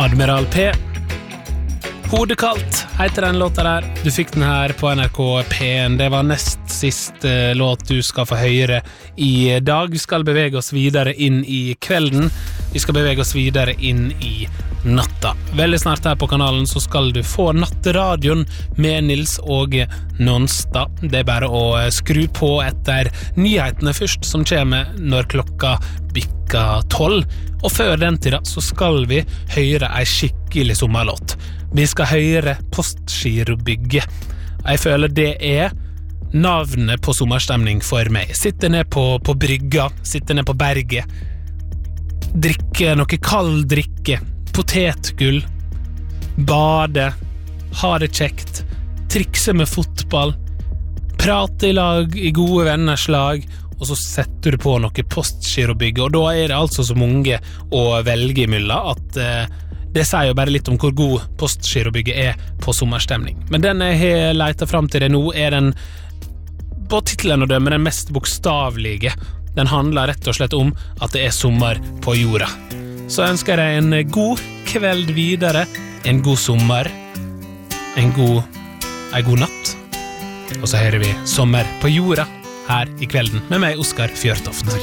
Admiral P. Hodekaldt heter den låta der. Du fikk den her på NRK P1. Det var nest siste låt du skal få høre i dag. Vi skal bevege oss videre inn i kvelden. Vi skal bevege oss videre inn i natta. Veldig snart her på kanalen så skal du få Natteradioen med Nils Åge Nonstad. Det er bare å skru på etter nyhetene først, som kommer når klokka bikker 12. Og før den tida så skal vi høre ei skikkelig sommerlåt. Vi skal høre Postgirobygget. Jeg føler det er navnet på sommerstemning for meg. Sitte ned på brygga, sitte ned på berget, drikke noe kald drikke, potetgull, bade, ha det kjekt, trikse med fotball, prate i lag i gode venners lag, og så setter du på noe Postgirobygget, og da er det altså så mange å velge imellom at det sier jo bare litt om hvor god Postgirobygget er på sommerstemning. Men den jeg har letet frem til det nå er den, på titlen å dømme, den mest bokstavlige. Den handler rett og slett om at det er sommer på jorda. Så ønsker jeg en god kveld videre, en god sommer, en god natt. Og så hører vi Sommer på jorda her i kvelden med meg, Oskar Fjørtoft.